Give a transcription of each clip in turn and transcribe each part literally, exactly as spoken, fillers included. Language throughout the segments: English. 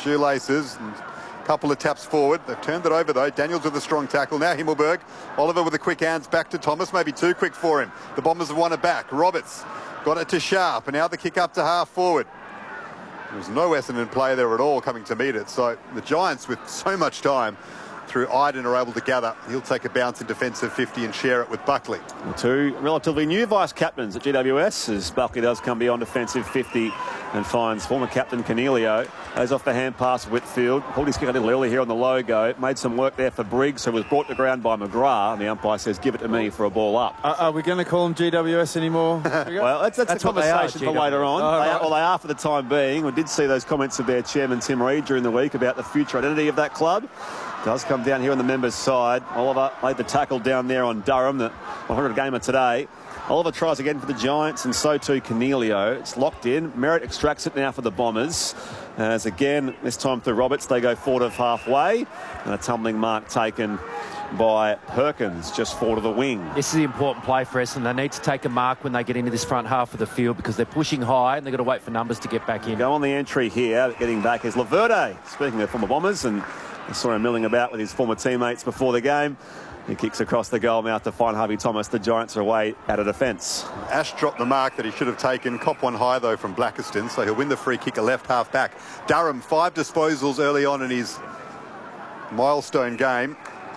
shoelaces and a couple of taps forward. They've turned it over though. Daniels with a strong tackle. Now Himmelberg. Oliver with the quick hands back to Thomas. Maybe too quick for him. The Bombers have won it back. Roberts got it to Sharp, and now the kick up to half forward. There's no Essendon play there at all coming to meet it. So the Giants, with so much time through Iden, are able to gather. He'll take a bounce in defensive fifty and share it with Buckley. Two relatively new vice captains at G W S as Buckley does come beyond defensive fifty and finds former captain Cornelio. Goes off the hand pass Whitfield. Pulled his kick a little early here on the logo. Made some work there for Briggs, who was brought to ground by McGrath. And the umpire says, give it to me for a ball up. Uh, are we going to call them G W S anymore? Well, that's, that's, that's a conversation for later on. Oh, they right. are, well, they are for the time being. We did see those comments of their chairman, Tim Reid, during the week about the future identity of that club. Does come down here on the members' side. Oliver made the tackle down there on Durham, the one hundred gamer today. Oliver tries again for the Giants, and so too Cornelio. It's locked in. Merritt extracts it now for the Bombers. As again, this time through Roberts, they go forward of halfway. And a tumbling mark taken by Perkins, just forward of the wing. This is the important play for Essendon. They need to take a mark when they get into this front half of the field because they're pushing high and they've got to wait for numbers to get back in. Go on the entry here. Getting back is Laverde. Speaking of former Bombers, and I saw him milling about with his former teammates before the game. He kicks across the goal mouth to find Harvey Thomas. The Giants are away out of defence. Ash dropped the mark that he should have taken. Cop one high, though, from Blackiston, so he'll win the free kick, a left half back. Durham, five disposals early on in his milestone game.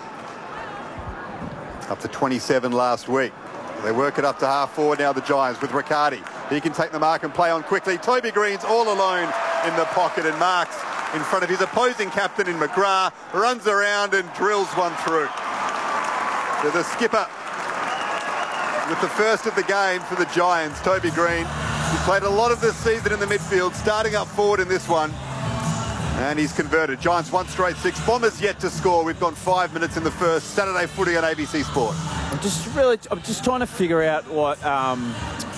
Up to twenty-seven last week. They work it up to half forward now, the Giants, with Riccardi. He can take the mark and play on quickly. Toby Green's all alone in the pocket and marks in front of his opposing captain in McGrath. Runs around and drills one through. To the skipper with the first of the game for the Giants, Toby Green. He's played a lot of this season in the midfield, starting up forward in this one. And he's converted. Giants one straight six. Bombers yet to score. We've gone five minutes in the first. Saturday footy on A B C Sport. I'm just really, I'm just trying to figure out what um,